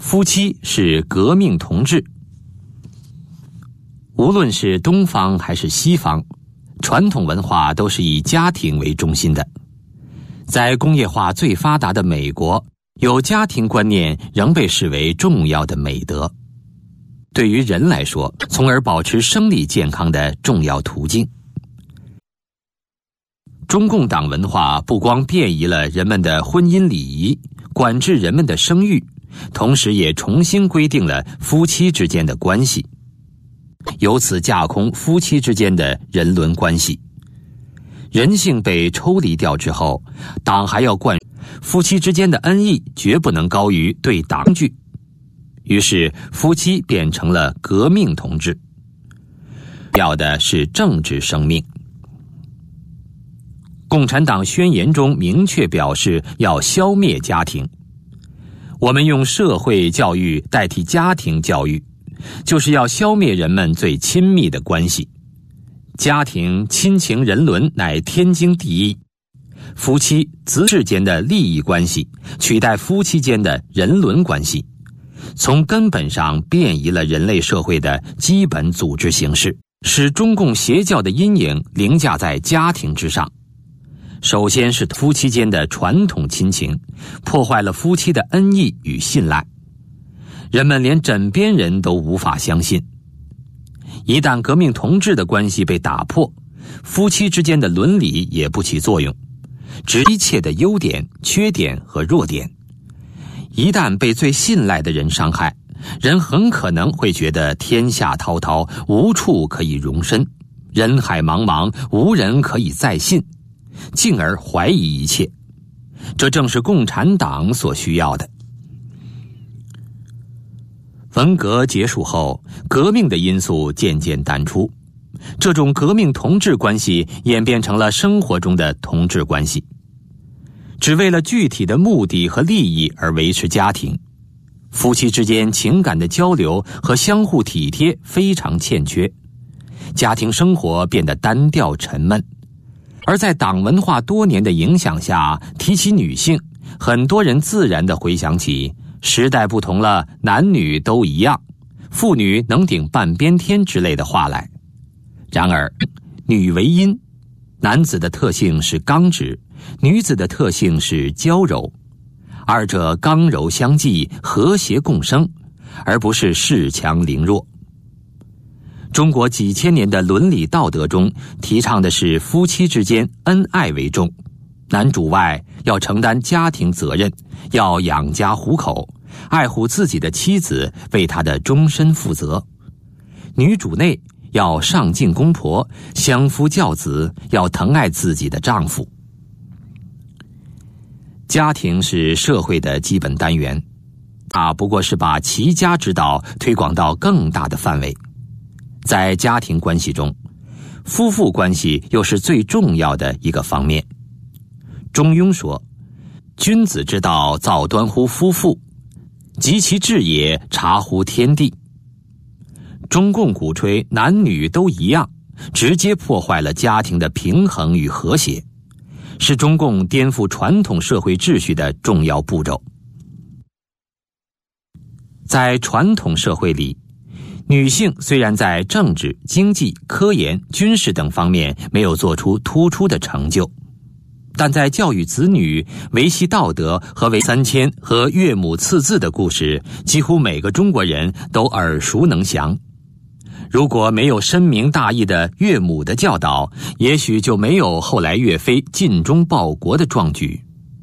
夫妻是革命同志。无论是东方还是西方，传统文化都是以家庭为中心的。在工业化最发达的美国，有家庭观念仍被视为重要的美德，对于人来说，从而保持生理健康的重要途径。中共党文化不光变异了人们的婚姻礼仪，管制人们的生育，同时也重新规定了夫妻之间的关系，由此架空夫妻之间的人伦关系。人性被抽离掉之后，党还要灌夫妻之间的恩义绝不能高于对党工具，于是夫妻变成了革命同志，要的是政治生命。共产党宣言中明确表示要消灭家庭，我们用社会教育代替家庭教育，就是要消灭人们最亲密的关系。家庭亲情人伦乃天经地义，夫妻子世间的利益关系取代夫妻间的人伦关系，从根本上变异了人类社会的基本组织形式，使中共邪教的阴影凌驾在家庭之上。首先是夫妻间的传统亲情，破坏了夫妻的恩义与信赖，人们连枕边人都无法相信。一旦革命同志的关系被打破，夫妻之间的伦理也不起作用，只一切的优点、缺点和弱点。一旦被最信赖的人伤害，人很可能会觉得天下滔滔，无处可以容身，人海茫茫，无人可以再信，进而怀疑一切。这正是共产党所需要的。文革结束后，革命的因素渐渐淡出，这种革命同志关系演变成了生活中的同志关系，只为了具体的目的和利益而维持家庭。夫妻之间情感的交流和相互体贴非常欠缺，家庭生活变得单调沉闷。而在党文化多年的影响下，提起女性，很多人自然地回想起时代不同了，男女都一样，妇女能顶半边天之类的话来。然而女为阴，男子的特性是刚直，女子的特性是娇柔，二者刚柔相济，和谐共生，而不是恃强凌弱。中国几千年的伦理道德中提倡的是夫妻之间恩爱为重，男主外要承担家庭责任，要养家糊口，爱护自己的妻子，为她的终身负责。女主内要上敬公婆，相夫教子，要疼爱自己的丈夫。家庭是社会的基本单元，它不过是把齐家之道推广到更大的范围。在家庭关系中，夫妇关系又是最重要的一个方面。中庸说：君子之道造端乎夫妇，及其治也，察乎天地。中共鼓吹男女都一样，直接破坏了家庭的平衡与和谐，是中共颠覆传统社会秩序的重要步骤。在传统社会里，女性虽然在政治、经济、科研、军事等方面没有做出突出的成就，但在教育子女、维系道德和为3000和岳母刺字的故事，几乎每个中国人都耳熟能详。如果没有深明大义的岳母的教导，也许就没有后来岳飞尽忠报国的壮举。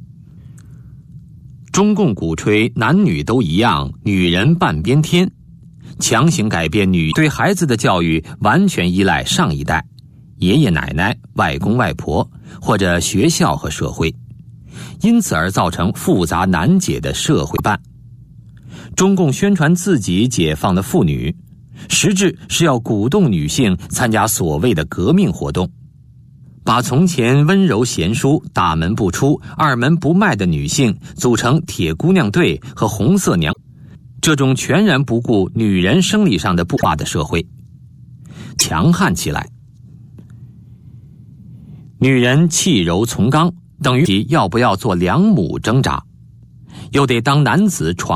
中共鼓吹男女都一样，女人半边天，强行改变对孩子的教育完全依赖上一代，爷爷奶奶、外公外婆或者学校和社会，因此而造成复杂难解的社会办。中共宣传自己解放了妇女，实质是要鼓动女性参加所谓的革命活动，把从前温柔贤淑、大门不出、二门不迈的女性组成铁姑娘队和红色娘，这种全然不顾女人生理上的不化的社会，强悍起来。女人弃柔从刚，等于要不要做良母挣扎，又得当男子闯